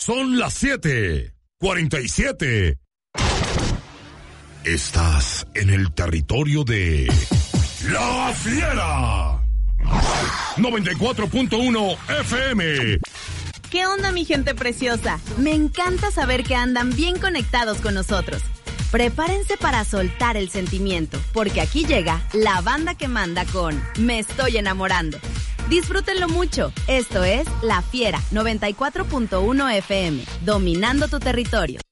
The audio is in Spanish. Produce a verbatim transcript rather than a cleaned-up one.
Son las siete cuarenta y siete. Estás en el territorio de La Fiera. noventa y cuatro punto uno F M. ¿Qué onda, mi gente preciosa? Me encanta saber que andan bien conectados con nosotros. Prepárense para soltar el sentimiento, porque aquí llega la banda que manda con Me Estoy Enamorando. Disfrútenlo mucho. Esto es La Fiera noventa y cuatro punto uno F M, dominando tu territorio.